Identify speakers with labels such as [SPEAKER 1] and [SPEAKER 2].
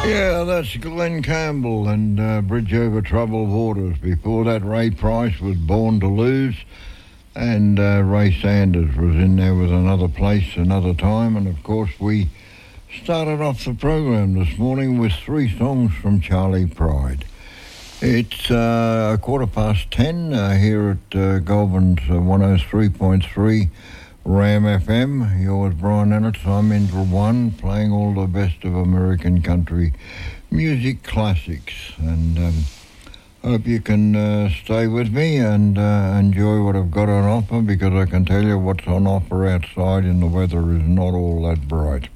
[SPEAKER 1] Yeah, that's Glenn Campbell and Bridge Over Troubled Waters. Before that, Ray Price was Born to Lose, and Ray Sanders was in there with Another Place, Another Time. And of course, we started off the program this morning with 3 songs from Charlie Pride. It's 10:15 here at Goulburn's 103.3 Ram FM. Yours, Brian Ennett. I'm in for one, playing all the best of American country music classics. And hope you can stay with me and enjoy what I've got on offer, because I can tell you what's on offer outside and the weather is not all that bright.